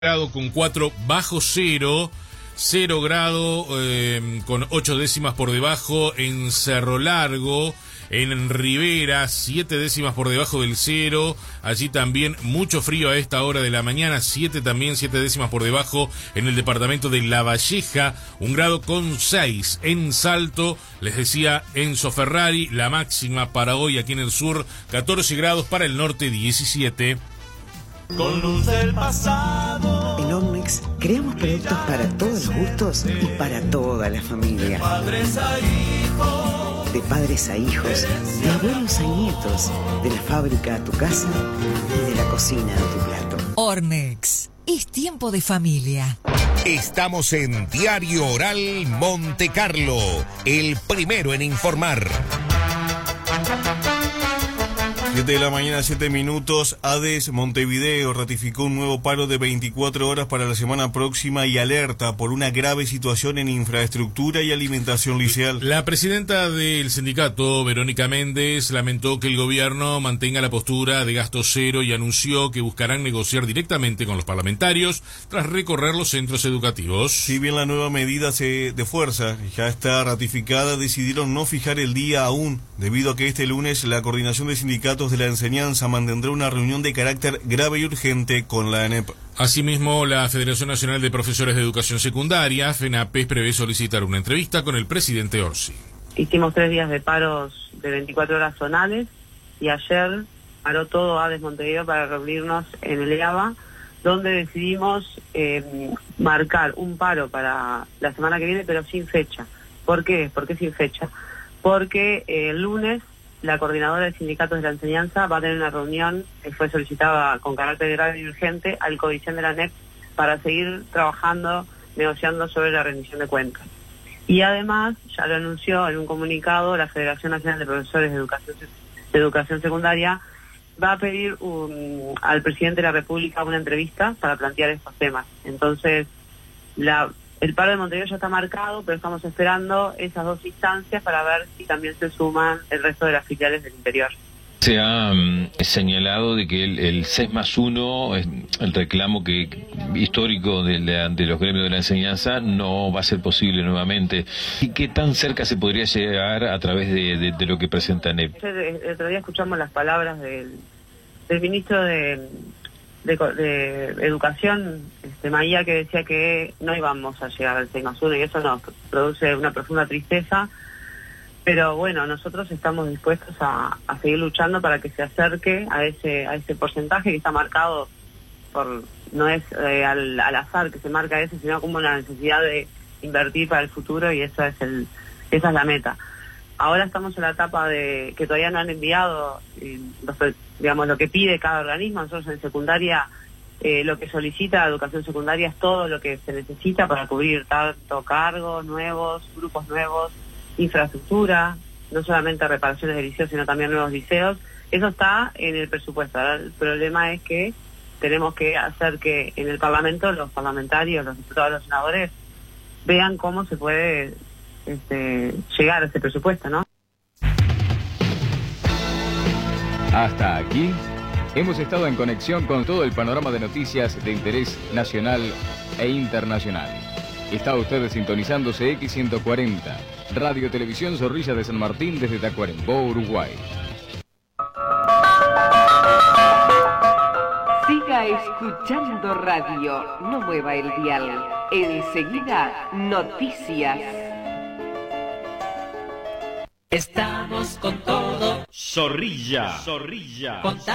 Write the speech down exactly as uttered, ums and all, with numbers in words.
grado con cuatro bajo cero, cero grado eh, con ocho décimas por debajo en Cerro Largo, en Rivera, siete décimas por debajo del cero, allí también mucho frío a esta hora de la mañana, siete también, siete décimas por debajo en el departamento de La Valleja, un grado con seis en Salto, les decía Enzo Ferrari, la máxima para hoy aquí en el sur, catorce grados, para el norte diecisiete. Con luz del pasado. En Ornex creamos productos para todos los gustos y para toda la familia. De padres a hijos. De padres a hijos, de abuelos a nietos, de la fábrica a tu casa y de la cocina a tu plato. Ornex, es tiempo de familia. Estamos en Diario Oral Monte Carlo, el primero en informar. siete de la mañana, siete minutos. ADES Montevideo ratificó un nuevo paro de veinticuatro horas para la semana próxima y alerta por una grave situación en infraestructura y alimentación liceal. La presidenta del sindicato, Verónica Méndez, lamentó que el gobierno mantenga la postura de gasto cero y anunció que buscarán negociar directamente con los parlamentarios tras recorrer los centros educativos. Si bien la nueva medida se, de fuerza ya está ratificada, decidieron no fijar el día aún, debido a que este lunes la coordinación de sindicatos de la enseñanza mantendrá una reunión de carácter grave y urgente con la ANEP. Asimismo, la Federación Nacional de Profesores de Educación Secundaria, FENAPES, prevé solicitar una entrevista con el presidente Orsi. Hicimos tres días de paros de veinticuatro horas zonales y ayer paró todo ADES Montevideo para reunirnos en el E A B A, donde decidimos eh, marcar un paro para la semana que viene, pero sin fecha. ¿Por qué? ¿Por qué sin fecha? Porque eh, el lunes la coordinadora de sindicatos de la enseñanza va a tener una reunión que fue solicitada con carácter grave y urgente al Codicen de la ANEP para seguir trabajando, negociando sobre la rendición de cuentas. Y además, ya lo anunció en un comunicado, la Federación Nacional de Profesores de Educación, de Educación Secundaria va a pedir un, al presidente de la República una entrevista para plantear estos temas. Entonces, la... el paro de Montevideo ya está marcado, pero estamos esperando esas dos instancias para ver si también se suman el resto de las filiales del interior. Se ha um, señalado de que el, el seis más uno, el reclamo que histórico de, la, de los gremios de la enseñanza, no va a ser posible nuevamente. ¿Y qué tan cerca se podría llegar a través de, de, de lo que presenta ANEP? El otro día escuchamos las palabras del, del ministro de... De, de Educación, este, Maía, que decía que no íbamos a llegar al seis más uno y eso nos produce una profunda tristeza, pero bueno, nosotros estamos dispuestos a, a seguir luchando para que se acerque a ese a ese porcentaje que está marcado por, no es eh, al, al azar que se marca ese, sino como una necesidad de invertir para el futuro, y esa es el esa es la meta. Ahora estamos en la etapa de que todavía no han enviado, eh, los, digamos, lo que pide cada organismo. Nosotros en secundaria, eh, lo que solicita educación secundaria es todo lo que se necesita para cubrir tanto cargos nuevos, grupos nuevos, infraestructura, no solamente reparaciones de liceos, sino también nuevos liceos. Eso está en el presupuesto. Ahora, el problema es que tenemos que hacer que en el Parlamento los parlamentarios, los diputados, los senadores, vean cómo se puede Este, llegar a ese presupuesto, ¿no? Hasta aquí hemos estado en conexión con todo el panorama de noticias de interés nacional e internacional. Está usted sintonizando C X ciento cuarenta, Radio Televisión Zorrilla de San Martín desde Tacuarembó, Uruguay. Siga escuchando radio, no mueva el dial. Enseguida, noticias. Estamos con todo. Zorrilla. Zorrilla. Con